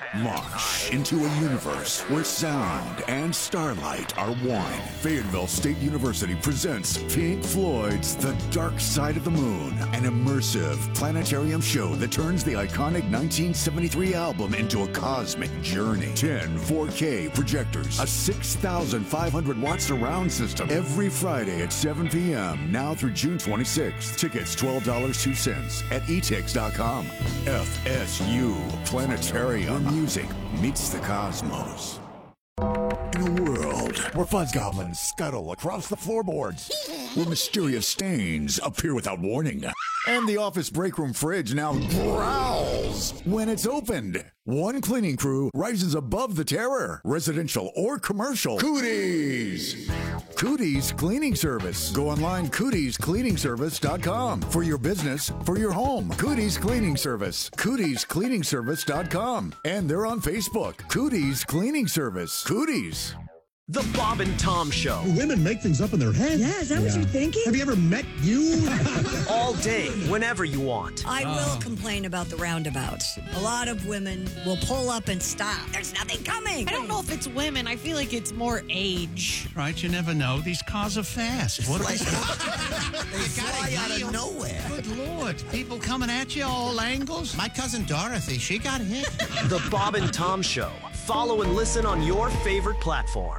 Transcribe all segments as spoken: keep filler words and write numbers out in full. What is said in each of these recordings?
Launch into a universe where sound and starlight are one. Fayetteville State University presents Pink Floyd's The Dark Side of the Moon, an immersive planetarium show that turns the iconic nineteen seventy-three album into a cosmic journey. ten four K projectors, a six thousand five hundred watt surround system, every Friday at seven p.m., now through June twenty-sixth. Tickets twelve dollars and two cents at e tix dot com. F S U Planetarium. Music meets the cosmos. In a world where fuzz goblins scuttle across the floorboards, where mysterious stains appear without warning, and the office break room fridge now growls when it's opened, one cleaning crew rises above the terror, residential or commercial. Cooties! Cooties Cleaning Service. Go online, cooties cleaning service dot com. For your business, for your home. Cooties Cleaning Service. cooties cleaning service dot com. And they're on Facebook. Cooties Cleaning Service. Cooties. The Bob and Tom Show. Women make things up in their head. Yeah, is that yeah. what you're thinking? Have you ever met you? All day, whenever you want. I will complain about the roundabouts. A lot of women will pull up and stop. There's nothing coming. I don't know if it's women. I feel like it's more age. Right, you never know. These cars are fast. What like, they fly out of nowhere. Good Lord. People coming at you all angles. My cousin Dorothy, she got hit. The Bob and Tom Show. Follow and listen on your favorite platform.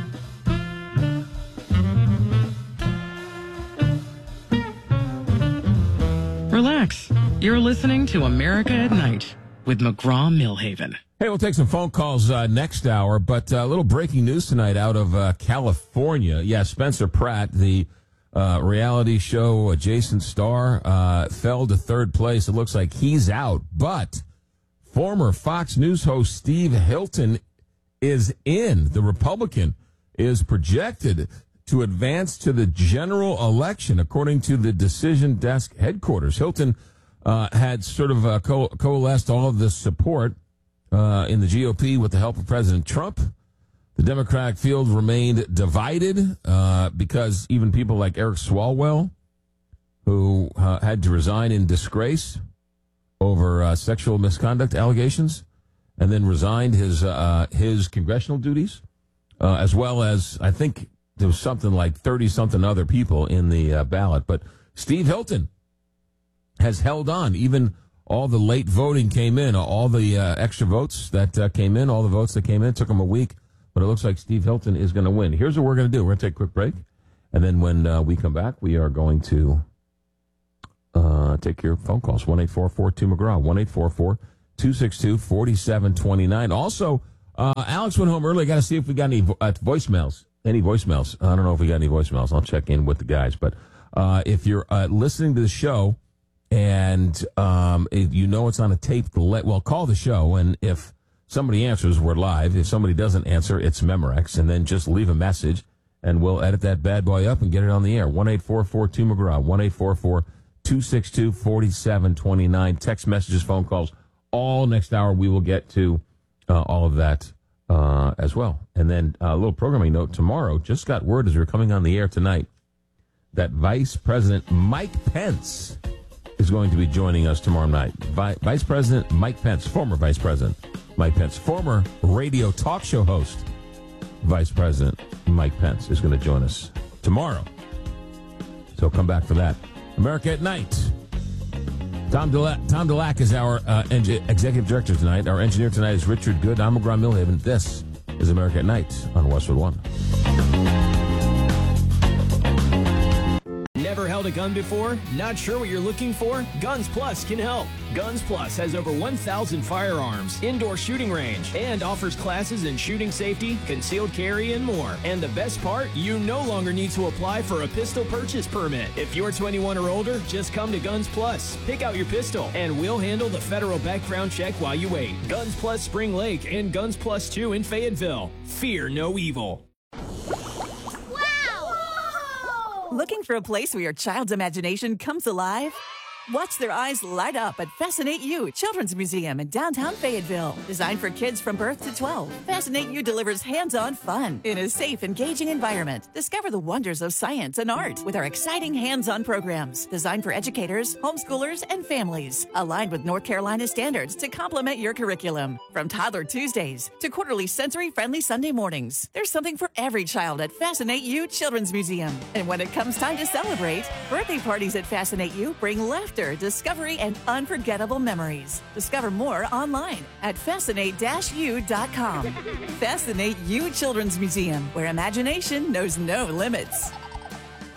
Relax. You're listening to America at Night with McGraw-Millhaven. Hey, we'll take some phone calls uh, next hour, but a uh, little breaking news tonight out of uh, California. Yeah, Spencer Pratt, the uh, reality show adjacent star, uh, fell to third place. It looks like he's out, but former Fox News host Steve Hilton is in. The Republican is projected to advance to the general election, according to the Decision Desk headquarters. Hilton uh, had sort of uh, co- coalesced all of this support uh, in the G O P with the help of President Trump. The Democratic field remained divided uh, because even people like Eric Swalwell, who uh, had to resign in disgrace over uh, sexual misconduct allegations, and then resigned his uh, his congressional duties, uh, as well as, I think, there was something like thirty-something other people in the uh, ballot. But Steve Hilton has held on. Even all the late voting came in, all the uh, extra votes that uh, came in, all the votes that came in, took him a week. But it looks like Steve Hilton is going to win. Here's what we're going to do. We're going to take a quick break. And then when uh, we come back, we are going to uh, take your phone calls. one eight four four two McGraw, one eight four four two six two four seven two nine. Also, uh, Alex went home early. Got to see if we got any vo- uh, voicemails. Any voicemails? I don't know if we got any voicemails. I'll check in with the guys. But uh, if you're uh, listening to the show and um, if you know it's on a tape, let, well, call the show. And if somebody answers, we're live. If somebody doesn't answer, it's Memorex. And then just leave a message, and we'll edit that bad boy up and get it on the air. one eight four four two McGraw, one eight four four two six two four seven two nine. Text messages, phone calls, all next hour. We will get to uh, all of that. Uh, as well. And then uh, a little programming note tomorrow. Just got word as we were coming on the air tonight that Vice President Mike Pence is going to be joining us tomorrow night. Vi- Vice President Mike Pence, former Vice President Mike Pence, former radio talk show host Vice President Mike Pence is going to join us tomorrow. So come back for that. America at Night. Tom Delac, Tom Delac is our uh, en- executive director tonight. Our engineer tonight is Richard Good. I'm McGraw-Millhaven. This is America at Night on Westwood One. Never held a gun before? Not sure what you're looking for? Guns Plus can help. Guns Plus has over one thousand firearms, indoor shooting range, and offers classes in shooting safety, concealed carry, and more. And the best part? You no longer need to apply for a pistol purchase permit. If you're twenty-one or older, just come to Guns Plus. Pick out your pistol, and we'll handle the federal background check while you wait. Guns Plus Spring Lake and Guns Plus two in Fayetteville. Fear no evil. Looking for a place where your child's imagination comes alive? Watch their eyes light up at Fascinate You Children's Museum in downtown Fayetteville. Designed for kids from birth to twelve, Fascinate You delivers hands-on fun in a safe, engaging environment. Discover the wonders of science and art with our exciting hands-on programs designed for educators, homeschoolers, and families. Aligned with North Carolina standards to complement your curriculum. From Toddler Tuesdays to quarterly sensory-friendly Sunday mornings, there's something for every child at Fascinate You Children's Museum. And when it comes time to celebrate, birthday parties at Fascinate You bring laughter, discovery, and unforgettable memories. Discover more online at fascinate u dot com. Fascinate You Children's Museum, where imagination knows no limits.